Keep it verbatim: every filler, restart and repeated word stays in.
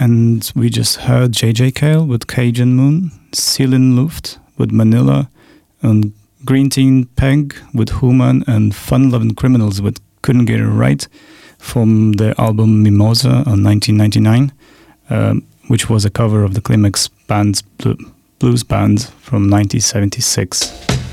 And we just heard J J Cale with Cajun Moon, Celine Luft with Manila, and Green Teen Peg with Human, and Fun Lovin' Criminals with Couldn't Get It Right from their album Mimosa on nineteen ninety-nine, um, which was a cover of the Climax Band's Blues Band from nineteen seventy-six.